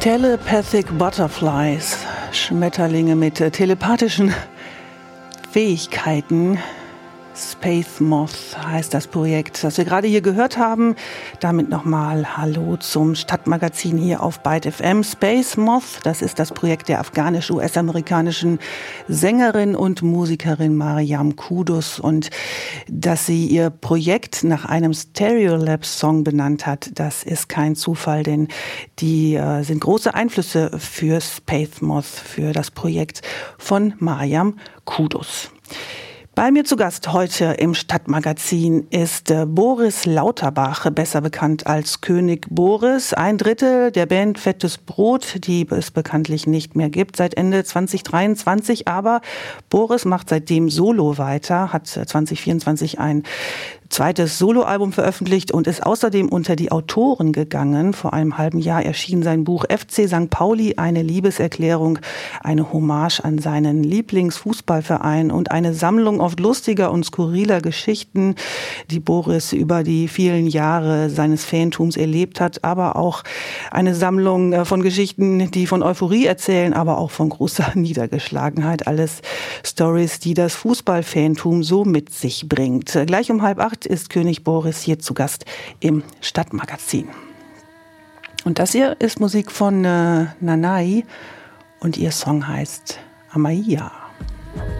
Telepathic Butterflies, Schmetterlinge mit telepathischen Fähigkeiten. Space Moth heißt das Projekt, das wir gerade hier gehört haben. Damit nochmal Hallo zum Stadtmagazin hier auf Byte FM. Space Moth, das ist das Projekt der afghanisch-US-amerikanischen Sängerin und Musikerin Mariam Kudus. Und dass sie ihr Projekt nach einem Stereolab-Song benannt hat, das ist kein Zufall, denn die sind große Einflüsse für Space Moth, für das Projekt von Mariam Kudus. Bei mir zu Gast heute im Stadtmagazin ist Boris Lauterbach, besser bekannt als König Boris. Ein Drittel der Band Fettes Brot, die es bekanntlich nicht mehr gibt seit Ende 2023. Aber Boris macht seitdem Solo weiter, hat 2024 ein zweites Soloalbum veröffentlicht und ist außerdem unter die Autoren gegangen. Vor einem halben Jahr erschien sein Buch FC St. Pauli, eine Liebeserklärung, eine Hommage an seinen Lieblingsfußballverein und eine Sammlung oft lustiger und skurriler Geschichten, die Boris über die vielen Jahre seines Fantums erlebt hat, aber auch eine Sammlung von Geschichten, die von Euphorie erzählen, aber auch von großer Niedergeschlagenheit. Alles Stories, die das Fußballfantum so mit sich bringt. Gleich um 7:30 ist König Boris hier zu Gast im Stadtmagazin. Und das hier ist Musik von Nanai und ihr Song heißt Amaya.